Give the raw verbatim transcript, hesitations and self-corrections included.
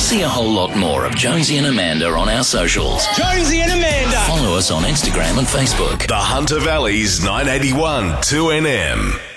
See a whole lot more of Jonesy and Amanda on our socials. Jonesy and Amanda. Follow us on Instagram and Facebook. The Hunter Valley's nine eighty-one two N M.